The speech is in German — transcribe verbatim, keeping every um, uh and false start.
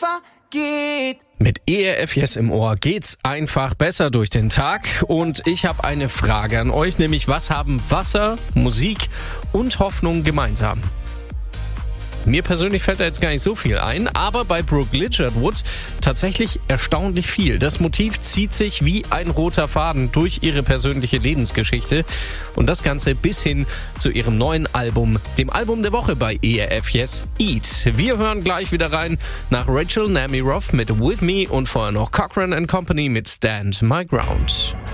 besser geht. Mit E R F Yes im Ohr geht's einfach besser durch den Tag. Und ich habe eine Frage an euch, nämlich was haben Wasser, Musik und Hoffnung gemeinsam? Mir persönlich fällt da jetzt gar nicht so viel ein, aber bei Brooke Ligertwood tatsächlich erstaunlich viel. Das Motiv zieht sich wie ein roter Faden durch ihre persönliche Lebensgeschichte und das Ganze bis hin zu ihrem neuen Album, dem Album der Woche bei E R F Yes, Eat. Wir hören gleich wieder rein nach Rachel Namirov mit With Me und vorher noch Cochran and Company mit Stand My Ground.